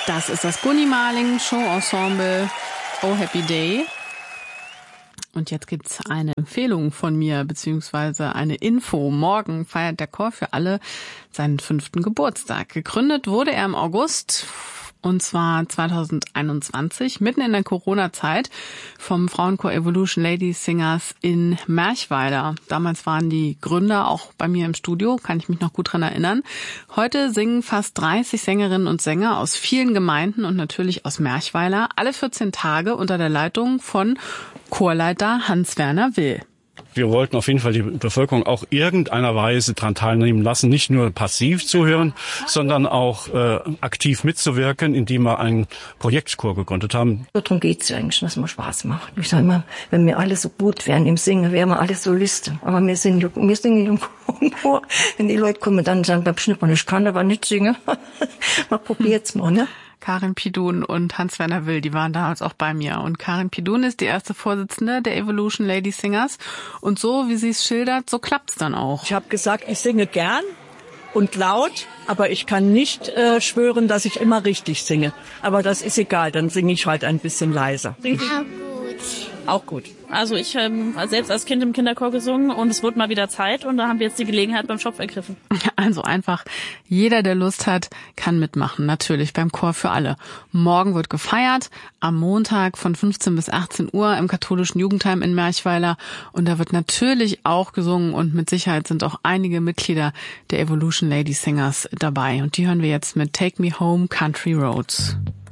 Das ist das Gunni-Marling Show-Ensemble Oh Happy Day. Und jetzt gibt's eine Empfehlung von mir, beziehungsweise eine Info. Morgen feiert der Chor für alle seinen 5. Geburtstag. Gegründet wurde er im August, und zwar 2021, mitten in der Corona-Zeit, vom Frauenchor Evolution Lady Singers in Merchweiler. Damals waren die Gründer auch bei mir im Studio, kann ich mich noch gut dran erinnern. Heute singen fast 30 Sängerinnen und Sänger aus vielen Gemeinden und natürlich aus Merchweiler, alle 14 Tage unter der Leitung von Chorleiter Hans-Werner Will. Wir wollten auf jeden Fall die Bevölkerung auch irgendeiner Weise daran teilnehmen lassen, nicht nur passiv zuhören, sondern auch aktiv mitzuwirken, indem wir einen Projektchor gegründet haben. Darum geht's ja eigentlich, dass man Spaß macht. Ich sage immer, wenn wir alle so gut wären im Singen, wären wir alle Solisten. Aber wir singen im Chor. Wenn die Leute kommen, dann sagen, beim Schnippern, ich kann aber nicht singen. Mal probiert's mal, ne? Karin Pidun und Hans-Werner Will, die waren damals auch bei mir. Und Karin Pidun ist die erste Vorsitzende der Evolution Lady Singers. Und so, wie sie es schildert, so klappt's dann auch. Ich habe gesagt, ich singe gern und laut, aber ich kann nicht schwören, dass ich immer richtig singe. Aber das ist egal, dann singe ich halt ein bisschen leiser. Auch gut. Also ich habe selbst als Kind im Kinderchor gesungen und es wurde mal wieder Zeit und da haben wir jetzt die Gelegenheit beim Schopf ergriffen. Also einfach, jeder, der Lust hat, kann mitmachen. Natürlich beim Chor für alle. Morgen wird gefeiert, am Montag von 15 bis 18 Uhr im katholischen Jugendheim in Merchweiler. Und da wird natürlich auch gesungen und mit Sicherheit sind auch einige Mitglieder der Evolution Lady Singers dabei. Und die hören wir jetzt mit Take Me Home Country Roads.